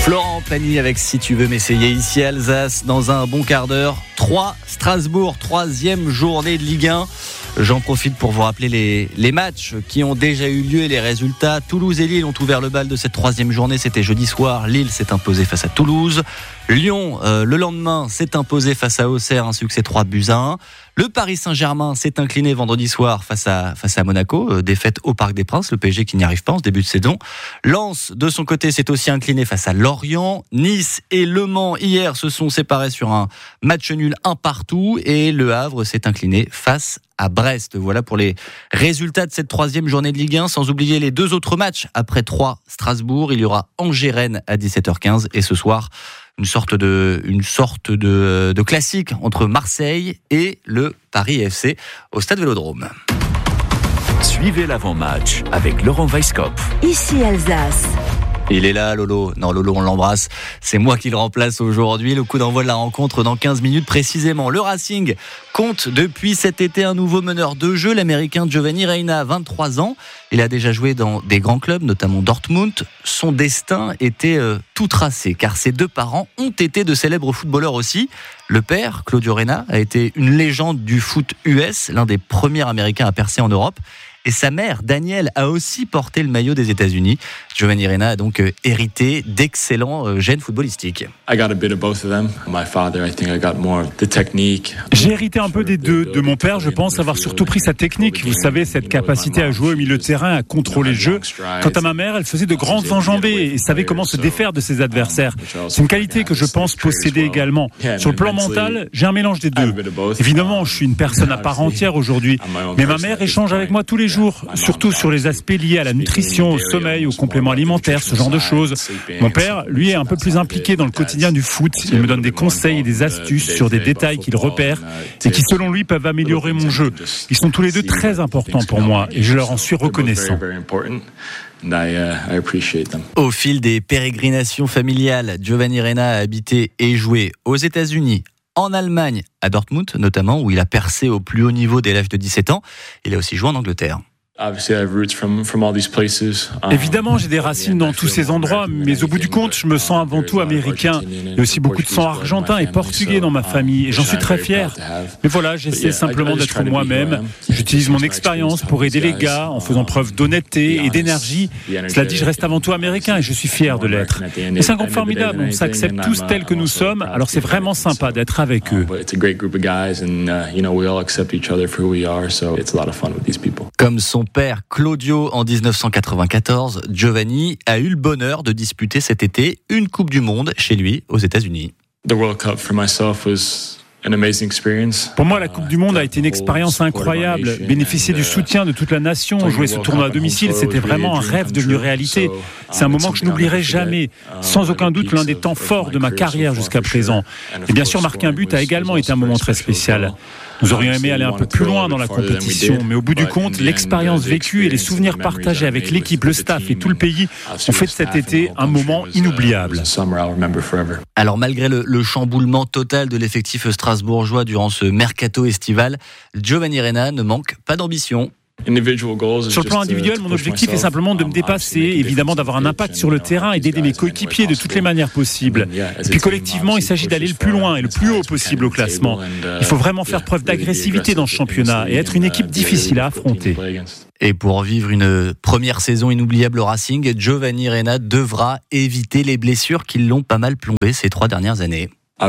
Florent Pagny avec Si tu veux m'essayer ici à Alsace dans un bon quart d'heure. 3 Strasbourg, 3e journée de Ligue 1. J'en profite pour vous rappeler les matchs qui ont déjà eu lieu et les résultats. Toulouse et Lille ont ouvert le bal de cette 3e journée. C'était jeudi soir. Lille s'est imposé face à Toulouse. Lyon, le lendemain, s'est imposé face à Auxerre, un succès 3-1. Le Paris Saint-Germain s'est incliné vendredi soir face à Monaco, défaite au Parc des Princes, le PSG qui n'y arrive pas en ce début de saison. Lens, de son côté, s'est aussi incliné face à Lorient. Nice et Le Mans, hier, se sont séparés sur un match nul 1-1 et Le Havre s'est incliné face à Brest. Voilà pour les résultats de cette 3e journée de Ligue 1, sans oublier les 2 autres matchs. Après 3 Strasbourg, il y aura Angers-Rennes à 17h15 et ce soir, une sorte de classique entre Marseille et le Paris FC au Stade Vélodrome. Suivez l'avant-match avec Laurent Weisskopf. Ici Alsace. Il est là, Lolo. Non, Lolo, on l'embrasse. C'est moi qui le remplace aujourd'hui. Le coup d'envoi de la rencontre dans 15 minutes précisément. Le Racing compte depuis cet été un nouveau meneur de jeu, l'Américain Giovanni Reyna, 23 ans. Il a déjà joué dans des grands clubs, notamment Dortmund. Son destin était tout tracé, car ses 2 parents ont été de célèbres footballeurs aussi. Le père, Claudio Reyna, a été une légende du foot US, l'un des premiers Américains à percer en Europe. Et sa mère, Danielle, a aussi porté le maillot des États-Unis. Giovanni Reyna a donc hérité d'excellents gènes footballistiques. J'ai hérité un peu des deux. De mon père, je pense avoir surtout pris sa technique. Vous savez, cette capacité à jouer au milieu de terrain, à contrôler le jeu. Quant à ma mère, elle faisait de grandes enjambées et savait comment se défaire de ses adversaires. C'est une qualité que je pense posséder également. Sur le plan mental, j'ai un mélange des deux. Évidemment, je suis une personne à part entière aujourd'hui. Mais ma mère échange avec moi tous les jours, surtout sur les aspects liés à la nutrition, au sommeil, aux compléments alimentaires, ce genre de choses. Mon père, lui, est un peu plus impliqué dans le quotidien du foot. Il me donne des conseils et des astuces sur des détails qu'il repère et qui, selon lui, peuvent améliorer mon jeu. Ils sont tous les deux très importants pour moi et je leur en suis reconnaissant. Au fil des pérégrinations familiales, Giovanni Reyna a habité et joué aux États-Unis, en Allemagne, à Dortmund notamment, où il a percé au plus haut niveau dès l'âge de 17 ans. Il a aussi joué en Angleterre. Évidemment, j'ai des racines dans tous ces endroits, mais au bout du compte, je me sens avant tout américain. Il y a aussi beaucoup de sang argentin et portugais dans ma famille, et j'en suis très fier. Mais voilà, j'essaie simplement d'être moi-même. J'utilise mon expérience pour aider les gars, en faisant preuve d'honnêteté et d'énergie. Cela dit, je reste avant tout américain et je suis fier de l'être. Et c'est un groupe formidable, on s'accepte tous tels que nous sommes, alors c'est vraiment sympa d'être avec eux. Comme son père Claudio en 1994, Giovanni a eu le bonheur de disputer cet été une Coupe du Monde chez lui aux États-Unis. Pour moi, la Coupe du Monde a été une expérience incroyable. Bénéficier du soutien de toute la nation, jouer ce tournoi à domicile, c'était vraiment un rêve devenu réalité. C'est un moment que je n'oublierai jamais. Sans aucun doute, l'un des temps forts de ma carrière jusqu'à présent. Et bien sûr, marquer un but a également été un moment très spécial. Nous aurions aimé aller un peu plus loin dans la compétition, mais au bout du compte, l'expérience vécue et les souvenirs partagés avec l'équipe, le staff et tout le pays ont fait de cet été un moment inoubliable. Alors malgré le chamboulement total de l'effectif strasbourgeois durant ce mercato estival, Giovanni Reyna ne manque pas d'ambition. Sur le plan individuel, mon objectif est simplement de me dépasser, évidemment d'avoir un impact sur le terrain et d'aider mes coéquipiers de toutes les manières possibles. Et puis collectivement, il s'agit d'aller le plus loin et le plus haut possible au classement. Il faut vraiment faire preuve d'agressivité dans ce championnat et être une équipe difficile à affronter. Et pour vivre une première saison inoubliable au Racing, Giovanni Reyna devra éviter les blessures qui l'ont pas mal plombé ces 3 dernières années.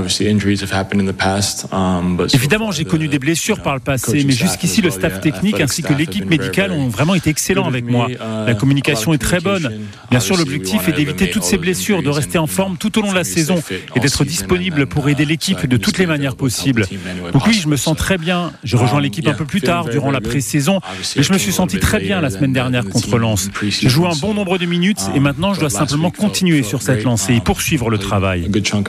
Évidemment, j'ai connu des blessures par le passé, mais jusqu'ici, le staff technique ainsi que l'équipe médicale ont vraiment été excellents avec moi. La communication est très bonne. Bien sûr, l'objectif est d'éviter toutes ces blessures, de rester en forme tout au long de la saison et d'être disponible pour aider l'équipe de toutes les manières possibles. Donc oui, je me sens très bien. J'ai rejoint l'équipe un peu plus tard, durant la pré-saison, et je me suis senti très bien la semaine dernière contre Lens. J'ai joué un bon nombre de minutes et maintenant, je dois simplement continuer sur cette lancée et poursuivre le travail.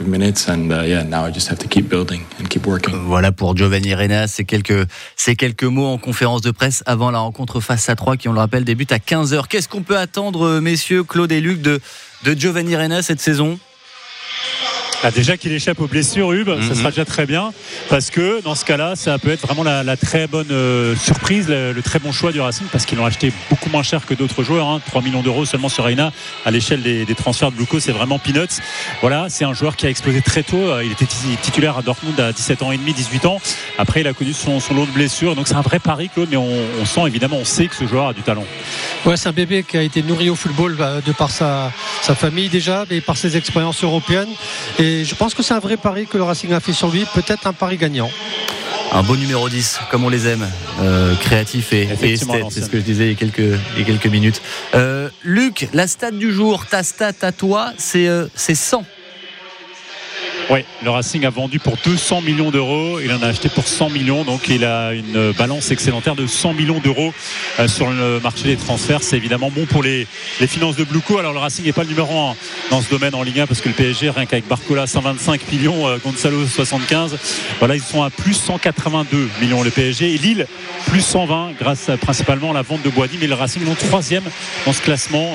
Voilà pour Giovanni Reyna, ces quelques mots en conférence de presse avant la rencontre face à 3 qui, on le rappelle, débute à 15h. Qu'est-ce qu'on peut attendre, messieurs, Claude et Luc, de Giovanni Reyna cette saison ? Déjà qu'il échappe aux blessures, ça sera déjà très bien, parce que dans ce cas-là, ça peut être vraiment la très bonne surprise, le très bon choix du Racing, parce qu'ils l'ont acheté beaucoup moins cher que d'autres joueurs, 3 millions d'euros seulement sur Reina. À l'échelle des transferts de Bluco, c'est vraiment peanuts. Voilà, c'est un joueur qui a explosé très tôt. Il était titulaire à Dortmund à 17 ans et demi, 18 ans. Après, il a connu son lot de blessures, donc c'est un vrai pari, Claude, mais on sent évidemment, on sait que ce joueur a du talent. Ouais, c'est un bébé qui a été nourri au football de par sa famille déjà, mais par ses expériences européennes. Et je pense que c'est un vrai pari que le Racing a fait sur lui, peut-être un pari gagnant. Un beau numéro 10, comme on les aime, créatif et esthète, c'est ce que je disais il y a quelques minutes. Luc, la stat du jour, ta stat à toi, c'est 100. Oui, le Racing a vendu pour 200 millions d'euros. Il en a acheté pour 100 millions. Donc il a une balance excédentaire de 100 millions d'euros sur le marché des transferts. C'est évidemment bon pour les finances de Bluco. Alors le Racing n'est pas le numéro 1 dans ce domaine en Ligue 1, parce que le PSG, rien qu'avec Barcola 125 millions, Gonzalo 75, voilà, ils sont à plus 182 millions le PSG. Et Lille plus 120 grâce principalement à la vente de Boadi. Mais le Racing est 3e dans ce classement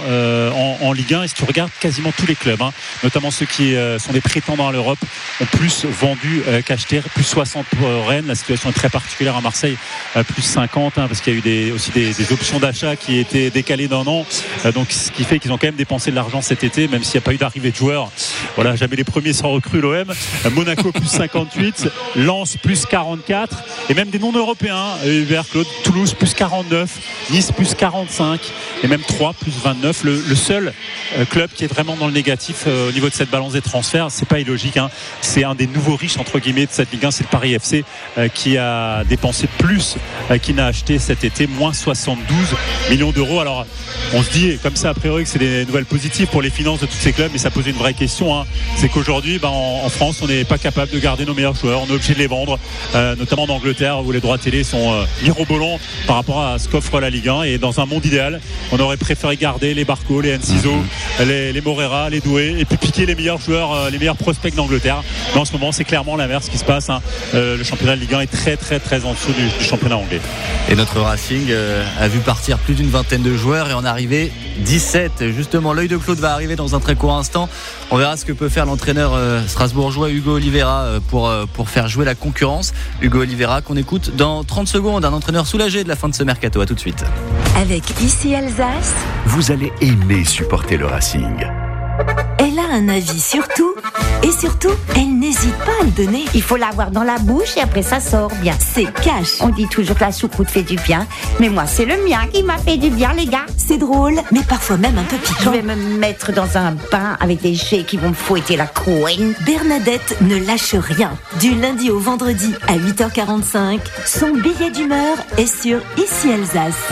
en Ligue 1. Et si tu regardes quasiment tous les clubs, notamment ceux qui sont des prétendants à l'Europe, ont plus vendu qu'acheté, plus 60 pour Rennes. La situation est très particulière à Marseille, plus 50, parce qu'il y a eu aussi des options d'achat qui étaient décalées d'un an, donc ce qui fait qu'ils ont quand même dépensé de l'argent cet été, même s'il n'y a pas eu d'arrivée de joueurs. Voilà, jamais les premiers sans recrue, l'OM. Monaco plus 58, Lens plus 44, et même des non-européens, Hubert, Claude, Toulouse plus 49, Nice plus 45, et même 3 plus 29. Le seul club qui est vraiment dans le négatif au niveau de cette balance des transferts, c'est pas illogique, c'est un des nouveaux riches entre guillemets de cette Ligue 1, c'est le Paris FC qui a dépensé plus qu'il n'a acheté cet été, moins 72 millions d'euros. Alors on se dit comme ça a priori que c'est des nouvelles positives pour les finances de tous ces clubs, mais ça pose une vraie question, c'est qu'aujourd'hui en France on n'est pas capable de garder nos meilleurs joueurs, on est obligé de les vendre, notamment en Angleterre où les droits télé sont mirobolants par rapport à ce qu'offre la Ligue 1. Et dans un monde idéal, on aurait préféré garder les Barco, les Enciso, les Morera, les Doué, et puis piquer les meilleurs joueurs, les meilleurs prospects d'Angleterre. Mais en ce moment c'est clairement l'inverse qui se passe, le championnat de Ligue 1 est très très très en dessous du championnat anglais. Et notre Racing a vu partir plus d'une vingtaine de joueurs et en arriver 17. Justement, l'œil de Claude va arriver dans un très court instant. On verra ce que peut faire l'entraîneur strasbourgeois Hugo Oliveira pour faire jouer la concurrence. Hugo Oliveira qu'on écoute dans 30 secondes, un entraîneur soulagé de la fin de ce mercato. À tout de suite. Avec Ici Alsace, vous allez aimer supporter le Racing. Elle a un avis sur tout, et surtout, elle n'hésite pas à le donner. Il faut l'avoir dans la bouche et après ça sort bien. C'est cash. On dit toujours que la choucroute fait du bien, mais moi c'est le mien qui m'a fait du bien, les gars. C'est drôle, mais parfois même un peu piquant. Je vais me mettre dans un bain avec des jets qui vont me fouetter la couenne. Bernadette ne lâche rien. Du lundi au vendredi à 8h45, son billet d'humeur est sur Ici Alsace.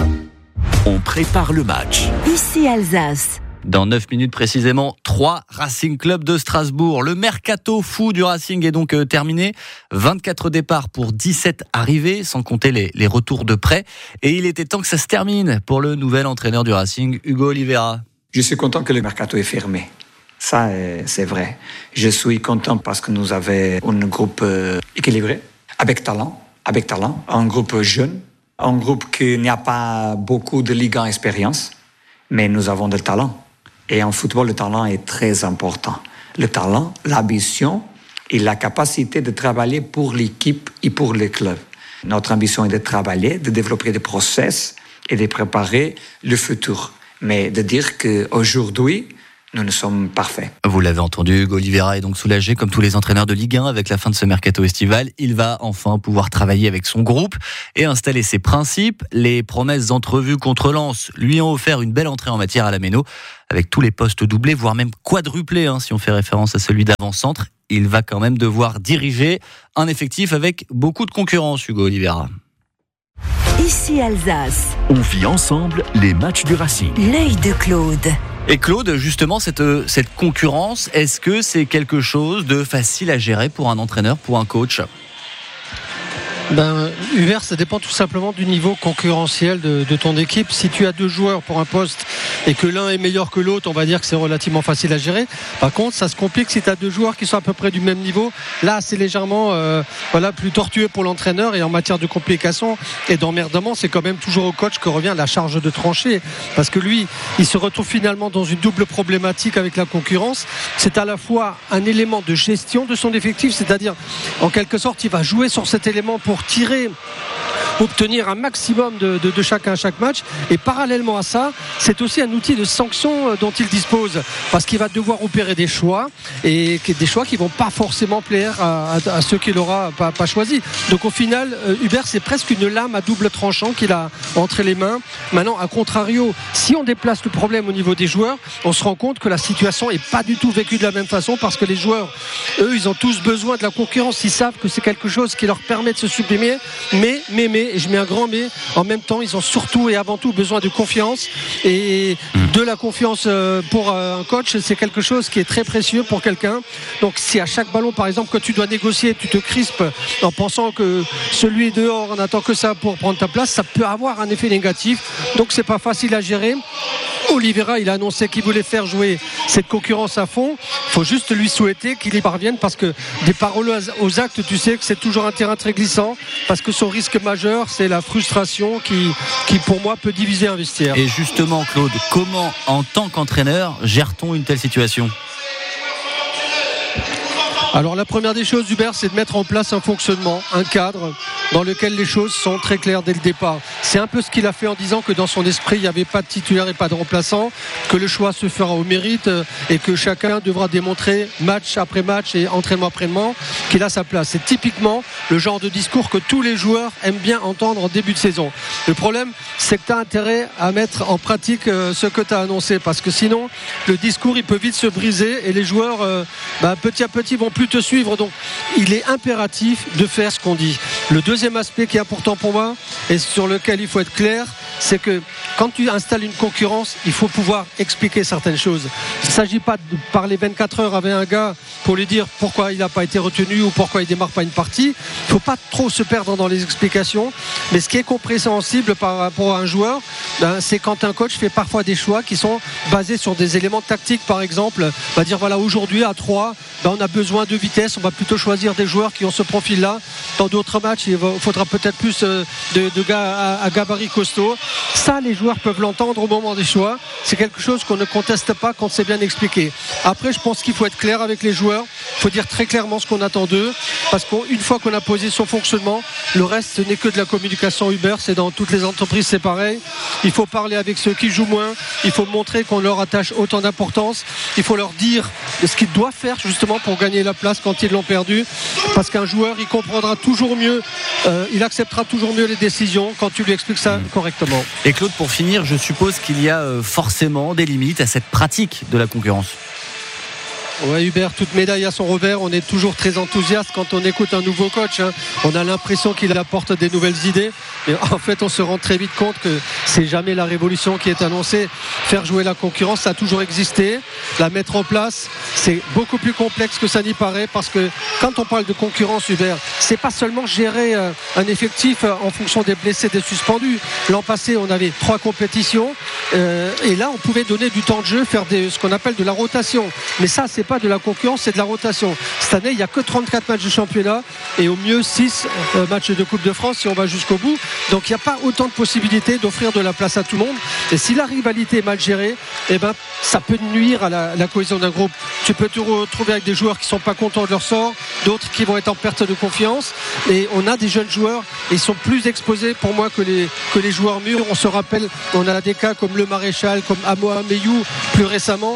On prépare le match. Ici Alsace. Dans 9 minutes précisément, 3 Racing Club de Strasbourg. Le mercato fou du Racing est donc terminé. 24 départs pour 17 arrivées, sans compter les retours de prêt. Et il était temps que ça se termine pour le nouvel entraîneur du Racing, Hugo Oliveira. Je suis content que le mercato est fermé. Ça, c'est vrai. Je suis content parce que nous avons un groupe équilibré, avec talent, un groupe jeune, un groupe qui n'a pas beaucoup de Ligue 1 expérience, mais nous avons du talent. Et en football, le talent est très important. Le talent, l'ambition et la capacité de travailler pour l'équipe et pour le club. Notre ambition est de travailler, de développer des process et de préparer le futur. Mais de dire qu'aujourd'hui, nous ne sommes parfaits. Vous l'avez entendu, Hugo Oliveira est donc soulagé comme tous les entraîneurs de Ligue 1 avec la fin de ce mercato estival. Il va enfin pouvoir travailler avec son groupe et installer ses principes. Les promesses d'entrevue contre Lens lui ont offert une belle entrée en matière à la Méno avec tous les postes doublés, voire même quadruplés si on fait référence à celui d'avant-centre. Il va quand même devoir diriger un effectif avec beaucoup de concurrence, Hugo Oliveira. Ici Alsace. On vit ensemble les matchs du Racing. L'œil de Claude. Et Claude, justement, cette concurrence, est-ce que c'est quelque chose de facile à gérer pour un entraîneur, pour un coach ? Hubert, ça dépend tout simplement du niveau concurrentiel de ton équipe. Si tu as 2 joueurs pour un poste et que l'un est meilleur que l'autre, on va dire que c'est relativement facile à gérer. Par contre, ça se complique si tu as deux joueurs qui sont à peu près du même niveau. Là, c'est légèrement plus tortueux pour l'entraîneur, et en matière de complications et d'emmerdement, c'est quand même toujours au coach que revient la charge de trancher, parce que lui, il se retrouve finalement dans une double problématique avec la concurrence. C'est à la fois un élément de gestion de son effectif, c'est-à-dire en quelque sorte il va jouer sur cet élément pour obtenir un maximum de chacun à chaque match, et parallèlement à ça, c'est aussi un outil de sanction dont il dispose, parce qu'il va devoir opérer des choix, et des choix qui vont pas forcément plaire à ceux qu'il aura pas choisi. Donc au final, Hubert, c'est presque une lame à double tranchant qu'il a entre les mains. Maintenant, à contrario, si on déplace le problème au niveau des joueurs, on se rend compte que la situation est pas du tout vécue de la même façon, parce que les joueurs, eux, ils ont tous besoin de la concurrence, ils savent que c'est quelque chose qui leur permet de se sublimer, mais et je mets un grand mais, en même temps ils ont surtout et avant tout besoin de confiance, et de la confiance pour un coach, c'est quelque chose qui est très précieux pour quelqu'un. Donc si à chaque ballon par exemple que tu dois négocier, tu te crispes en pensant que celui est dehors, on attend que ça pour prendre ta place, ça peut avoir un effet négatif, donc c'est pas facile à gérer. Oliveira, il a annoncé qu'il voulait faire jouer cette concurrence à fond. Il faut juste lui souhaiter qu'il y parvienne, parce que des paroles aux actes, tu sais que c'est toujours un terrain très glissant, parce que son risque majeur, c'est la frustration qui pour moi peut diviser un vestiaire. Et justement, Claude, comment en tant qu'entraîneur gère-t-on une telle situation ? Alors la première des choses, Hubert, c'est de mettre en place un fonctionnement, un cadre dans lequel les choses sont très claires dès le départ. C'est un peu ce qu'il a fait en disant que dans son esprit, il n'y avait pas de titulaire et pas de remplaçant, que le choix se fera au mérite, et que chacun devra démontrer match après match et entraînement après entraînement qu'il a sa place. C'est typiquement le genre de discours que tous les joueurs aiment bien entendre en début de saison. Le problème, c'est que tu as intérêt à mettre en pratique ce que tu as annoncé, parce que sinon, le discours, il peut vite se briser, et les joueurs, petit à petit, vont plus te suivre. Donc il est impératif de faire ce qu'on dit. Le deuxième aspect qui est important pour moi, et sur lequel il faut être clair, c'est que quand tu installes une concurrence, il faut pouvoir expliquer certaines choses. Il ne s'agit pas de parler 24 heures avec un gars pour lui dire pourquoi il n'a pas été retenu ou pourquoi il ne démarre pas une partie. Il ne faut pas trop se perdre dans les explications, mais ce qui est compréhensible par rapport à un joueur, c'est quand un coach fait parfois des choix qui sont basés sur des éléments tactiques. Par exemple, on va dire voilà, aujourd'hui à 3, on a besoin de vitesse, on va plutôt choisir des joueurs qui ont ce profil-là. Dans d'autres matchs, il faudra peut-être plus de gars à gabarit costaud. Ça, les joueurs peuvent l'entendre au moment des choix. C'est quelque chose qu'on ne conteste pas quand c'est bien expliqué. Après, je pense qu'il faut être clair avec les joueurs. Il faut dire très clairement ce qu'on attend d'eux, parce qu'une fois qu'on a posé son fonctionnement, le reste, ce n'est que de la communication. Uber, c'est dans toutes les entreprises, c'est pareil. Il faut parler avec ceux qui jouent moins. Il faut montrer qu'on leur attache autant d'importance. Il faut leur dire ce qu'ils doivent faire justement pour gagner la place quand ils l'ont perdu, parce qu'un joueur, il comprendra toujours mieux, il acceptera toujours mieux les décisions quand tu lui expliques ça correctement. Et Claude, pour finir, je suppose qu'il y a forcément des limites à cette pratique de la concurrence. Ouais, Hubert, toute médaille à son revers. On est toujours très enthousiaste quand on écoute un nouveau coach. On a l'impression qu'il apporte des nouvelles idées. Mais en fait, on se rend très vite compte que c'est jamais la révolution qui est annoncée. Faire jouer la concurrence, ça a toujours existé. La mettre en place, c'est beaucoup plus complexe que ça n'y paraît, parce que quand on parle de concurrence, Hubert, c'est pas seulement gérer un effectif en fonction des blessés, des suspendus. L'an passé, on avait 3 compétitions, et là, on pouvait donner du temps de jeu, faire ce qu'on appelle de la rotation. Mais ça, c'est pas de la concurrence, c'est de la rotation. Cette année, il n'y a que 34 matchs de championnat, et au mieux 6 matchs de Coupe de France si on va jusqu'au bout. Donc il n'y a pas autant de possibilités d'offrir de la place à tout le monde, et si la rivalité est mal gérée, ça peut nuire à la cohésion d'un groupe. Tu peux te retrouver avec des joueurs qui ne sont pas contents de leur sort, d'autres qui vont être en perte de confiance, et on a des jeunes joueurs, et ils sont plus exposés pour moi que les joueurs mûrs. On se rappelle, on a des cas comme Le Maréchal, comme Amoa Meyou plus récemment.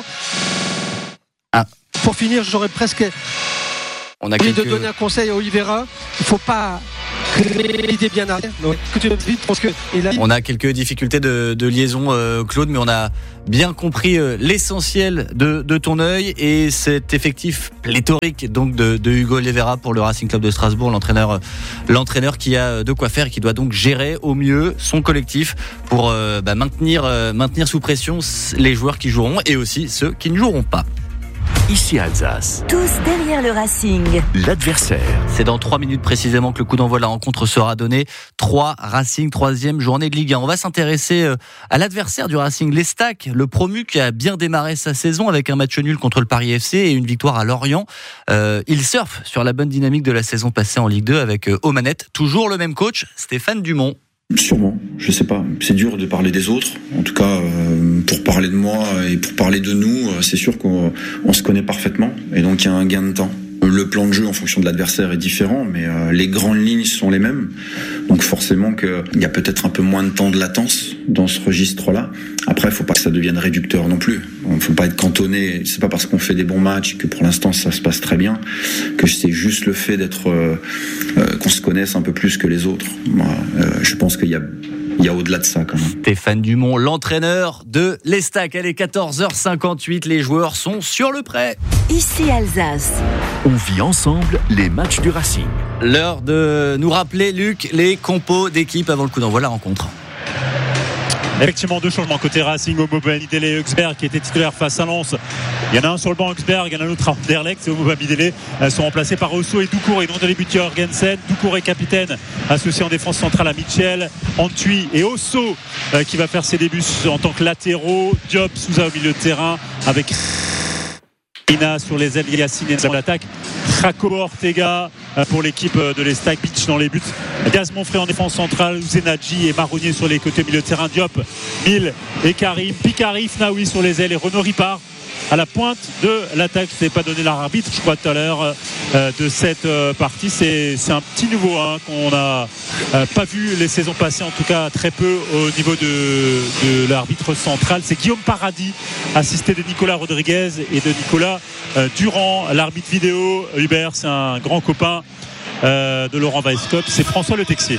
Pour finir, j'aurais presque envie de donner un conseil à Oliveira. Il ne faut pas l'idée bien arrière. On a quelques difficultés de liaison, Claude, mais on a bien compris l'essentiel de ton œil et cet effectif pléthorique donc de Hugo Oliveira pour le Racing Club de Strasbourg, l'entraîneur qui a de quoi faire et qui doit donc gérer au mieux son collectif pour maintenir sous pression les joueurs qui joueront et aussi ceux qui ne joueront pas. Ici Alsace, Tous derrière le Racing. l'adversaire. C'est dans 3 minutes précisément que le coup d'envoi de la rencontre sera donné. 3 Racing, 3e journée de Ligue 1. On va s'intéresser à l'adversaire du Racing, l'Estac, le promu qui a bien démarré sa saison avec un match nul contre le Paris FC et une victoire à Lorient. Il surfe sur la bonne dynamique de la saison passée en Ligue 2 avec aux manettes toujours le même coach, Stéphane Dumont. Sûrement, je sais pas. C'est dur de parler des autres. En tout cas, pour parler de moi et pour parler de nous, c'est sûr qu'on se connaît parfaitement. Et donc, il y a un gain de temps. Le plan de jeu en fonction de l'adversaire est différent, mais les grandes lignes sont les mêmes. Donc forcément qu'il y a peut-être un peu moins de temps de latence dans ce registre-là. Après, il ne faut pas que ça devienne réducteur non plus. Il ne faut pas être cantonné. C'est pas parce qu'on fait des bons matchs et que pour l'instant ça se passe très bien que c'est juste le fait d'être qu'on se connaisse un peu plus que les autres. Moi, je pense qu'il y a au-delà de ça quand même. Stéphane Dumont, l'entraîneur de l'Estac. Elle est 14h58, les joueurs sont sur le prêt. Ici Alsace. On vit ensemble les matchs du Racing. L'heure de nous rappeler, Luc, les compos d'équipe avant le coup d'envoi de la rencontre. Effectivement, 2 changements côté Racing. Omobamidele et Huxberg qui étaient titulaires face à Lens. Il y en a un sur le banc, Huxberg, il y en a un autre à Anderlecht. Et Omobamidele sont remplacés par Osso et Doucouré. Dans les buts Jorgensen, Doucouré capitaine, associé en défense centrale à Mitchell, Antwi et Osso qui va faire ses débuts en tant que latéraux. Diop, Souza au milieu de terrain avec Ina sur les ailes, Yacine et dans l'attaque. Jacobo Ortega pour l'équipe de l'Estac, Beach dans les buts. Gaz Monfrey en défense centrale, Zenadji et Marronnier sur les côtés milieu de terrain. Diop, Mille et Karim, Picari, Fnaoui sur les ailes et Renaud Ripard à la pointe de l'attaque. Je n'ai pas donné l'arbitre, je crois, tout à l'heure de cette partie. C'est un petit nouveau qu'on n'a pas vu les saisons passées, en tout cas très peu au niveau de l'arbitre central. C'est Guillaume Paradis, assisté de Nicolas Rodriguez et de Nicolas Durand. L'arbitre vidéo, Hubert, c'est un grand copain de Laurent Weisskopf, c'est François Le Texier.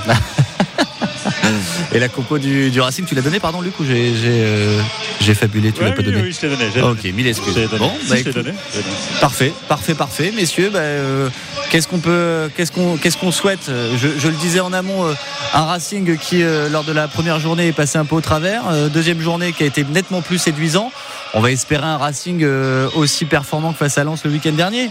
Et la compo du Racing, tu l'as donné, pardon, Luc, ou j'ai fabulé, tu l'as pas donné? Oui, je l'ai donné. Ok, mille excuses. Bon, je l'ai donné. Parfait, messieurs. Qu'est-ce qu'on souhaite? Je le disais en amont, un Racing qui, lors de la première journée, est passé un peu au travers. Deuxième journée qui a été nettement plus séduisant. On va espérer un Racing aussi performant que face à Lens le week-end dernier.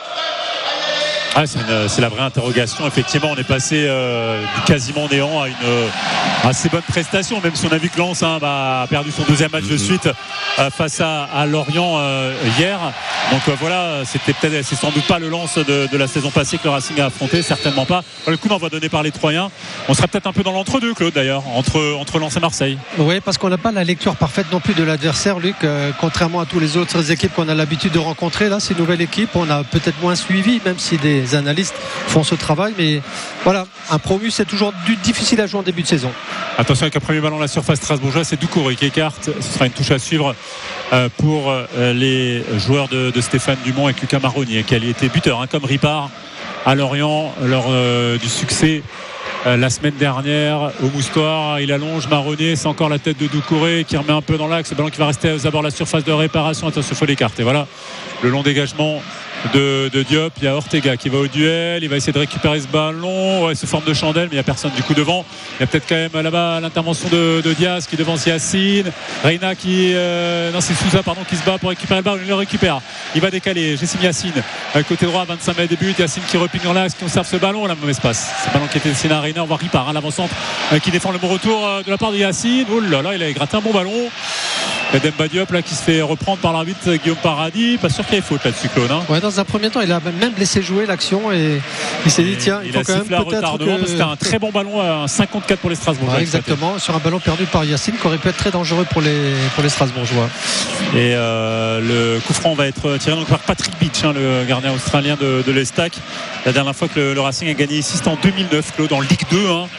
C'est la vraie interrogation. Effectivement, on est passé du quasiment néant à une assez bonne prestation, même si on a vu que Lens a perdu son 2e match de suite face à Lorient hier. Donc voilà, c'est sans doute pas le Lens de la saison passée que le Racing a affronté, certainement pas. Le coup d'envoi donné par les Troyens. On sera peut-être un peu dans l'entre-deux, Claude, d'ailleurs, entre Lens et Marseille. Oui, parce qu'on n'a pas la lecture parfaite non plus de l'adversaire, Luc. Contrairement à toutes les autres équipes qu'on a l'habitude de rencontrer, là, c'est une nouvelle équipe. On a peut-être moins suivi, même si des analystes font ce travail, mais voilà, un promu c'est toujours difficile à jouer en début de saison. Attention avec un premier ballon à la surface strasbourgeoise, c'est Doucouré qui écarte. Ce sera une touche à suivre pour les joueurs de Stéphane Dumont avec Lucas Marronnier qui a été buteur comme Ripard à Lorient lors du succès la semaine dernière au Moustoir. Il allonge Marronnier, c'est encore la tête de Doucouré qui remet un peu dans l'axe, le ballon qui va rester aux abords de la surface de réparation. Attention, il faut l'écarter. Voilà le long dégagement de Diop. Il y a Ortega qui va au duel, il va essayer de récupérer ce ballon, sous forme de chandelle, mais il n'y a personne du coup devant. Il y a peut-être quand même là-bas l'intervention de Diaz qui devance Yacine. Reina c'est Souza qui se bat pour récupérer le ballon, il le récupère, il va décaler Jessim Yacine côté droit, 25 mètres des buts. Yacine qui repigne dans l'axe, qui conserve ce ballon, la mauvaise passe, ce ballon qui était destiné à Reina. On voit Ripard, l'avant-centre qui défend le bon retour de la part de Yacine. Oh là là, il a gratté un bon ballon. Demba Diop là qui se fait reprendre par l'arbitre Guillaume Paradis. Pas sûr qu'il y ait faute là-dessus, Claude. Dans un premier temps, il a même laissé jouer l'action et il s'est dit tiens, il faut quand même peut-être que... C'était un très bon ballon, un 54 pour les Strasbourgeois. Exactement, sur un ballon perdu par Yacine qui aurait pu être très dangereux pour les Strasbourgeois. Et le coup franc va être tiré donc par Patrick Beach, le gardien australien de l'Estac. La dernière fois que le Racing a gagné ici, c'était en 2009, Claude, en Ligue 2.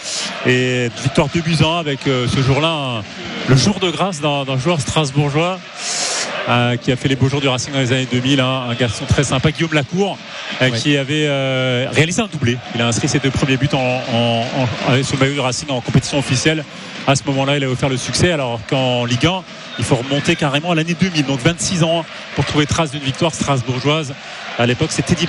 Et victoire 2-1 avec ce jour-là, le jour de grâce d'un joueur strasbourgeois qui a fait les beaux jours du Racing dans les années 2000, un garçon très sympa, Guillaume Lacour, qui avait réalisé un doublé. Il a inscrit ses 2 premiers buts sur le maillot du Racing en compétition officielle. À ce moment-là, il a offert le succès, alors qu'en Ligue 1, il faut remonter carrément à l'année 2000, donc 26 ans pour trouver trace d'une victoire strasbourgeoise. À l'époque, c'était